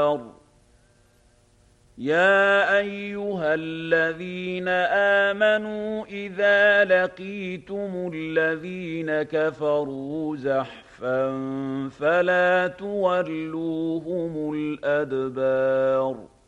يَا أَيُّهَا الَّذِينَ آمَنُوا إِذَا لَقِيتُمُ الَّذِينَ كَفَرُوا زَحْفًا فَلَا تُوَلُّوهُمُ الْأَدْبَارَ